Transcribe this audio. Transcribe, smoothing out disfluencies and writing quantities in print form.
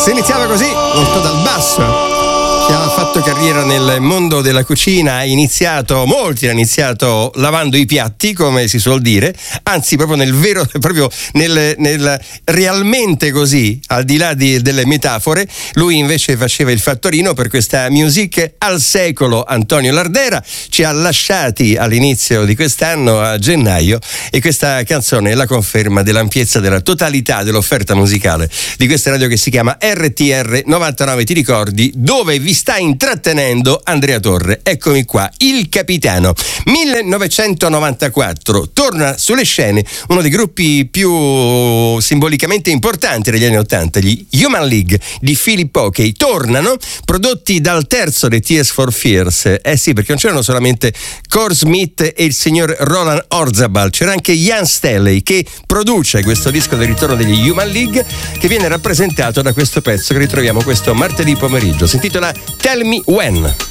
Si iniziava così, molto dal basso. Chi ha fatto carriera nel mondo della cucina molti hanno iniziato lavando i piatti, come si suol dire, anzi proprio nel realmente così, al di là delle metafore. Lui invece faceva il fattorino per questa music al secolo. Antonio Lardera ci ha lasciati all'inizio di quest'anno, a gennaio, e questa canzone è la conferma dell'ampiezza, della totalità dell'offerta musicale di questa radio che si chiama RTR 99. Ti ricordi dove vi sta intrattenendo Andrea Torre? Eccomi qua, Il Capitano. 1994 torna sulle scene uno dei gruppi più simbolicamente importanti degli anni 80, gli Human League di Philip Oakey. Tornano prodotti dal terzo dei Tears for Fears. Sì, perché non c'erano solamente Core Smith e il signor Roland Orzabal, c'era anche Ian Staley che produce questo disco del ritorno degli Human League, che viene rappresentato da questo pezzo che ritroviamo questo martedì pomeriggio. Si intitola Tell Me When.